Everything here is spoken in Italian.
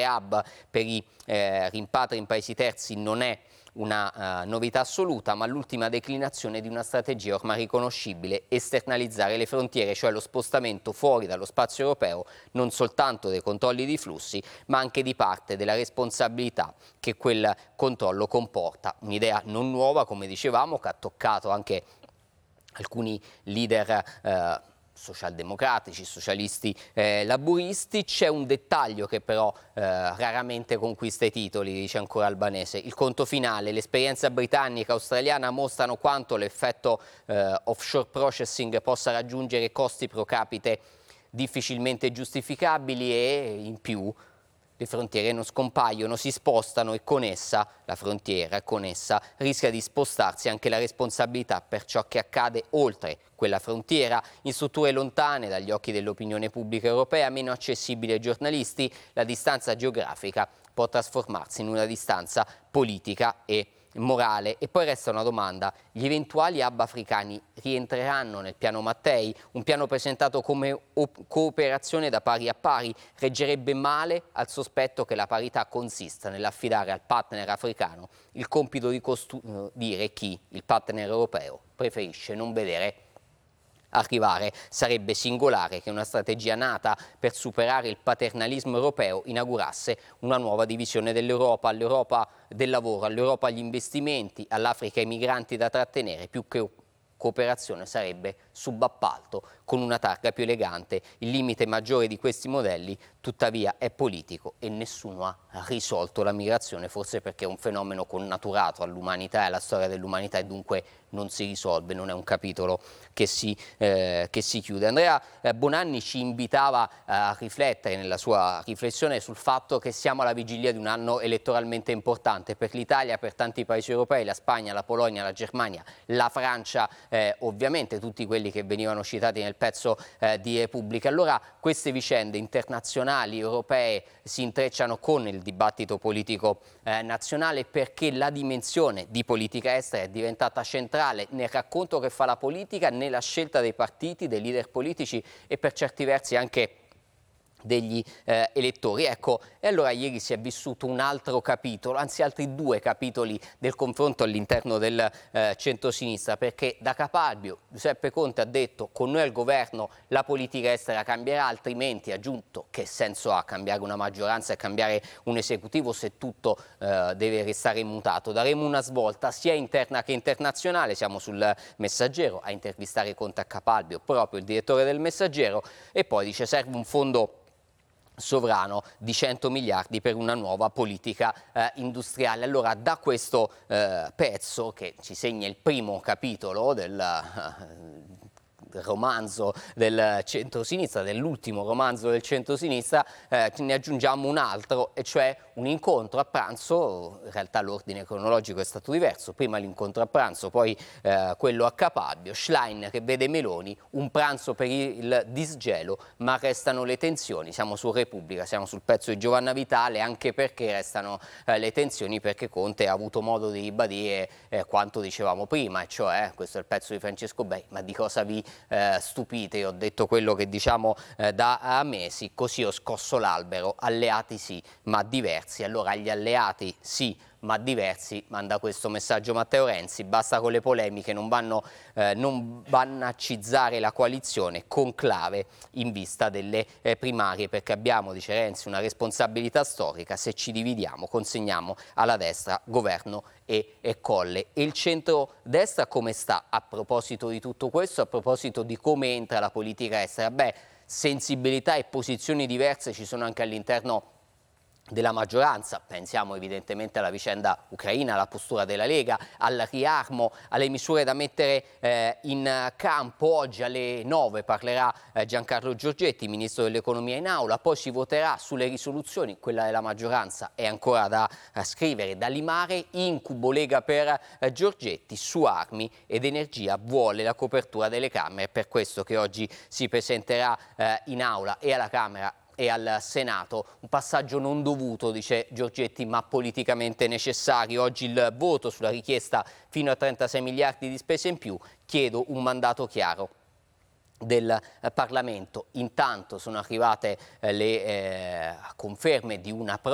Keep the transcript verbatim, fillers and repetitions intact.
creare hub per i eh, rimpatri in paesi terzi non è una uh, novità assoluta, ma l'ultima declinazione di una strategia ormai riconoscibile: esternalizzare le frontiere, cioè lo spostamento fuori dallo spazio europeo non soltanto dei controlli di flussi, ma anche di parte della responsabilità che quel controllo comporta. Un'idea non nuova, come dicevamo, che ha toccato anche alcuni leader eh, socialdemocratici, socialisti, eh, laburisti. C'è un dettaglio che però eh, raramente conquista i titoli, dice ancora Albanese: il conto finale. L'esperienza britannica e australiana mostrano quanto l'effetto eh, offshore processing possa raggiungere costi pro capite difficilmente giustificabili, e in più le frontiere non scompaiono, si spostano, e con essa, la frontiera, e con essa rischia di spostarsi anche la responsabilità per ciò che accade oltre quella frontiera. In strutture lontane dagli occhi dell'opinione pubblica europea, meno accessibili ai giornalisti, la distanza geografica può trasformarsi in una distanza politica e morale. E poi resta una domanda: gli eventuali hub africani rientreranno nel piano Mattei? Un piano presentato come cooperazione da pari a pari reggerebbe male al sospetto che la parità consista nell'affidare al partner africano il compito di custodire chi il partner europeo preferisce non vedere arrivare. Sarebbe singolare che una strategia nata per superare il paternalismo europeo inaugurasse una nuova divisione dell'Europa: all'Europa del lavoro, all'Europa agli investimenti, all'Africa i migranti da trattenere. Più che cooperazione sarebbe subappalto, con una targa più elegante. Il limite maggiore di questi modelli, tuttavia, è politico, e nessuno ha risolto la migrazione, forse perché è un fenomeno connaturato all'umanità e alla storia dell'umanità, e dunque non si risolve, non è un capitolo che si, eh, che si chiude. Andrea eh, Bonanni ci invitava eh, a riflettere nella sua riflessione sul fatto che siamo alla vigilia di un anno elettoralmente importante per l'Italia, per tanti paesi europei: la Spagna, la Polonia, la Germania, la Francia, eh, ovviamente tutti quelli che venivano citati nel pezzo eh, di Repubblica. Allora queste vicende internazionali, europee, si intrecciano con il dibattito politico eh, nazionale, perché la dimensione di politica estera è diventata centrale nel racconto che fa la politica, nella scelta dei partiti, dei leader politici e per certi versi anche degli eh, elettori. Ecco, e allora ieri si è vissuto un altro capitolo, anzi altri due capitoli del confronto all'interno del eh, centrosinistra, perché da Capalbio Giuseppe Conte ha detto: con noi al governo la politica estera cambierà, altrimenti, ha aggiunto, che senso ha cambiare una maggioranza e cambiare un esecutivo se tutto eh, deve restare immutato. Daremo una svolta sia interna che internazionale. Siamo sul Messaggero a intervistare Conte a Capalbio, proprio il direttore del Messaggero, e poi dice: serve un fondo sovrano di cento miliardi per una nuova politica eh, industriale. Allora, da questo eh, pezzo, che ci segna il primo capitolo del eh, romanzo del centrosinistra, dell'ultimo romanzo del centrosinistra, eh, ne aggiungiamo un altro, e cioè un incontro a pranzo. In realtà l'ordine cronologico è stato diverso: prima l'incontro a pranzo, poi eh, quello a Capalbio. Schlein che vede Meloni, un pranzo per il disgelo, ma restano le tensioni. Siamo su Repubblica, siamo sul pezzo di Giovanna Vitale, anche perché restano eh, le tensioni, perché Conte ha avuto modo di ribadire eh, quanto dicevamo prima, e cioè, questo è il pezzo di Francesco Bei: ma di cosa vi Eh, stupite? Io ho detto quello che diciamo eh, da mesi, così ho scosso l'albero. Alleati sì, ma diversi. Allora, agli alleati sì, ma diversi, manda questo messaggio Matteo Renzi. Basta con le polemiche, non vanno eh, non bannaccizzare la coalizione, conclave in vista delle eh, primarie, perché abbiamo, dice Renzi, una responsabilità storica: se ci dividiamo consegniamo alla destra governo e, e colle. E il centro-destra come sta a proposito di tutto questo, a proposito di come entra la politica estera? Beh, sensibilità e posizioni diverse ci sono anche all'interno della maggioranza. Pensiamo evidentemente alla vicenda ucraina, alla postura della Lega, al riarmo, alle misure da mettere eh, in campo. Oggi alle nove parlerà eh, Giancarlo Giorgetti, ministro dell'economia, in aula, poi si voterà sulle risoluzioni. Quella della maggioranza è ancora da eh, scrivere, da limare. Incubo Lega per eh, Giorgetti: su armi ed energia vuole la copertura delle Camere. È per questo che oggi si presenterà eh, in aula e alla Camera e al Senato. Un passaggio non dovuto, dice Giorgetti, ma politicamente necessario. Oggi il voto sulla richiesta fino a trentasei miliardi di spese in più. Chiedo un mandato chiaro del Parlamento. Intanto sono arrivate eh, le eh, conferme di una